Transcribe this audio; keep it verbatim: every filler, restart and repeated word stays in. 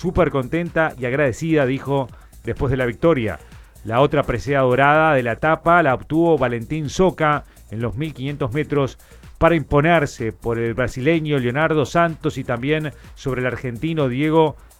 súper contenta y agradecida, dijo después de la victoria. La otra presea dorada de la etapa la obtuvo Valentín Soca en los mil quinientos metros para imponerse por el brasileño Leonardo Santos y también sobre el argentino Diego